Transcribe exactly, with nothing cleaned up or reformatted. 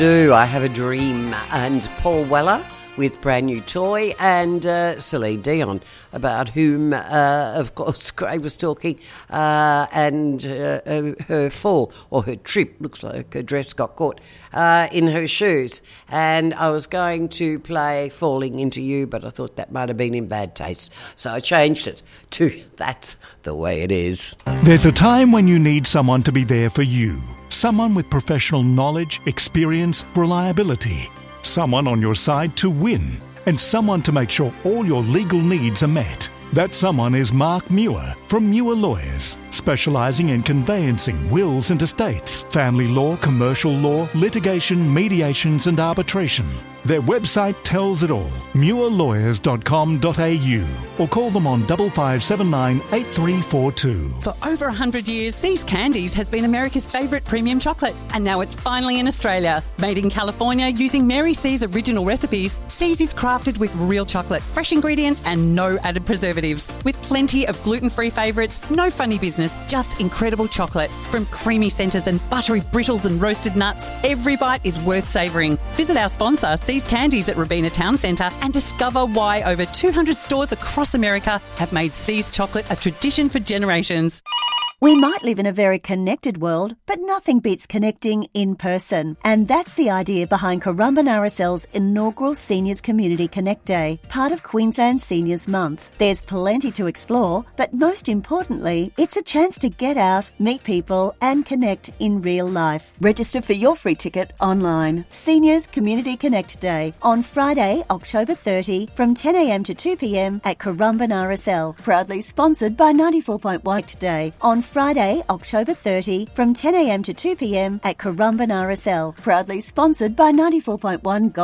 Do I Have a Dream? And Paul Weller with Brand New Toy, and uh, Celine Dion, about whom, uh, of course, Gray was talking, uh, and uh, uh, her fall, or her trip, looks like her dress got caught uh, in her shoes. And I was going to play Falling Into You, but I thought that might have been in bad taste. So I changed it to That's the Way It Is. There's a time when you need someone to be there for you. Someone with professional knowledge, experience, reliability. Someone on your side to win. And someone to make sure all your legal needs are met. That someone is Mark Muir from Muir Lawyers, specialising in conveyancing wills and estates, family law, commercial law, litigation, mediations and arbitration. Their website tells it all, muir lawyers dot com dot a u, or call them on five five seven nine eight three four two. For over one hundred years, See's Candies has been America's favourite premium chocolate, and now it's finally in Australia. Made in California using Mary C's original recipes, See's is crafted with real chocolate, fresh ingredients and no added preservatives. With plenty of gluten-free favourites, no funny business, just incredible chocolate. From creamy centres and buttery brittles and roasted nuts, every bite is worth savouring. Visit our sponsor, See's Candies at Robina Town Centre, and discover why over two hundred stores across America have made See's chocolate a tradition for generations. We might live in a very connected world, but nothing beats connecting in person. And that's the idea behind Currumbin R S L's inaugural Seniors Community Connect Day, part of Queensland Seniors Month. There's plenty to explore, but most importantly, it's a chance to get out, meet people, and connect in real life. Register for your free ticket online. Seniors Community Connect Day on Friday, October thirtieth from ten a m to two p m at Currumbin R S L. Proudly sponsored by ninety-four point one Day on Friday, October thirtieth from ten a m to two p m at Currumbin R S L. Proudly sponsored by ninety-four point one Gold.